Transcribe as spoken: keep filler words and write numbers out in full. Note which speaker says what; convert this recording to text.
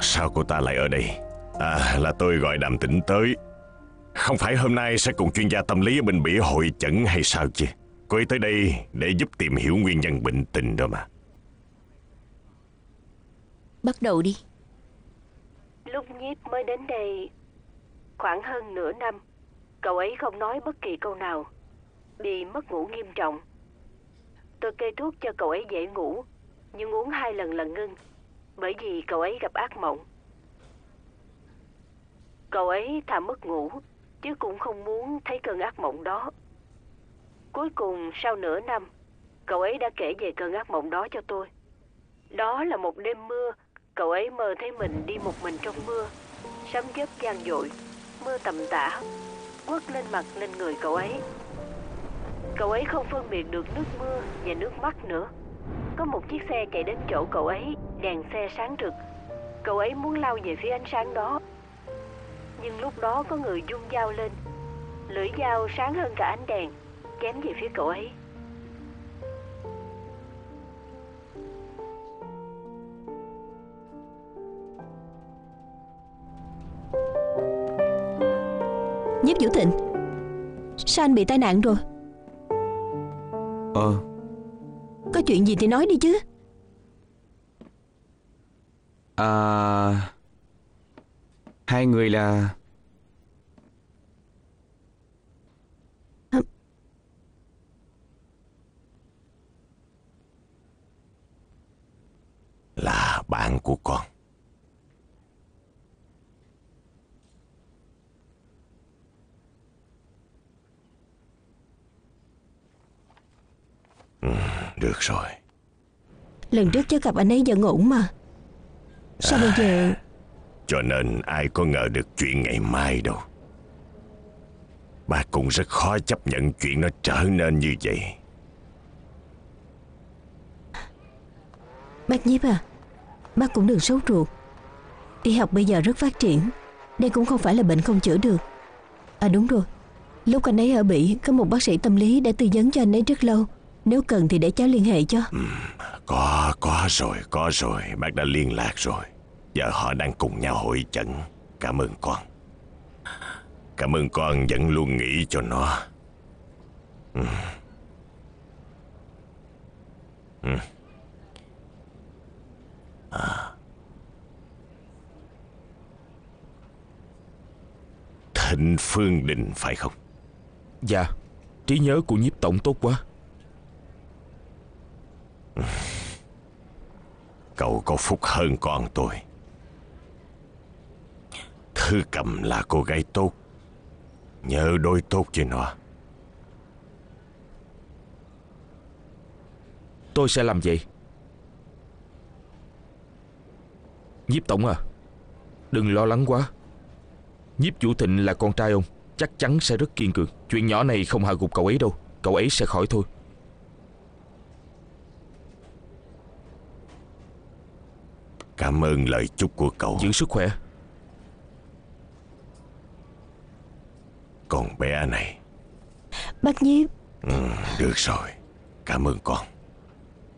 Speaker 1: Sao cô ta lại ở đây? À, là tôi gọi Đàm Tĩnh tới. Không phải hôm nay sẽ cùng chuyên gia tâm lý ở bên Bỉ hội chẩn hay sao chứ? Cô ấy tới đây để giúp tìm hiểu nguyên nhân bệnh tình đó mà.
Speaker 2: Bắt đầu đi.
Speaker 3: Lúc Nhiếp mới đến đây khoảng hơn nửa năm, cậu ấy không nói bất kỳ câu nào, bị mất ngủ nghiêm trọng. Tôi kê thuốc cho cậu ấy dễ ngủ, nhưng uống hai lần là ngưng, bởi vì cậu ấy gặp ác mộng. Cậu ấy thà mất ngủ, chứ cũng không muốn thấy cơn ác mộng đó. Cuối cùng sau nửa năm, cậu ấy đã kể về cơn ác mộng đó cho tôi. Đó là một đêm mưa, cậu ấy mơ thấy mình đi một mình trong mưa. Sấm chớp vang dội, mưa tầm tã quất lên mặt lên người cậu ấy. Cậu ấy không phân biệt được nước mưa và nước mắt nữa. Có một chiếc xe chạy đến chỗ cậu ấy, đèn xe sáng rực. Cậu ấy muốn lao về phía ánh sáng đó, nhưng lúc đó có người vung dao lên. Lưỡi dao sáng hơn cả ánh đèn, chém về phía cậu ấy.
Speaker 2: Nhiếp Vũ Thịnh, sao anh bị tai nạn rồi?
Speaker 4: Ờ
Speaker 2: Có chuyện gì thì nói đi chứ.
Speaker 4: À, hai người là...
Speaker 1: Là bạn của con. Ừ, được rồi.
Speaker 2: Lần trước cháu gặp anh ấy vẫn ổn mà. Sao bây giờ?
Speaker 1: Cho nên ai có ngờ được chuyện ngày mai đâu. Bác cũng rất khó chấp nhận chuyện nó trở nên như vậy.
Speaker 2: Bác Nhiếp à, bác cũng đừng sốt ruột. Y học bây giờ rất phát triển. Đây cũng không phải là bệnh không chữa được. À đúng rồi, lúc anh ấy ở Bỉ có một bác sĩ tâm lý đã tư vấn cho anh ấy rất lâu. Nếu cần thì để cháu liên hệ cho.
Speaker 1: ừ, Có, có rồi, có rồi. Bác đã liên lạc rồi. Giờ họ đang cùng nhau hội chẩn. Cảm ơn con. Cảm ơn con vẫn luôn nghĩ cho nó. ừ. Ừ. À. Thịnh Phương Đình phải không?
Speaker 5: Dạ, trí nhớ của Nhiếp tổng tốt quá.
Speaker 1: Cậu có phúc hơn con tôi. Thư Cầm là cô gái tốt, nhớ đối tốt với nó.
Speaker 5: Tôi sẽ làm vậy. Nhiếp tổng à, đừng lo lắng quá. Nhiếp Vũ Thịnh là con trai ông, chắc chắn sẽ rất kiên cường. Chuyện nhỏ này không hạ gục cậu ấy đâu. Cậu ấy sẽ khỏi thôi.
Speaker 1: Cảm ơn lời chúc của cậu.
Speaker 5: Giữ sức khỏe.
Speaker 1: Con bé này.
Speaker 2: Bác Nhiếp.
Speaker 1: ừ, Được rồi. Cảm ơn con.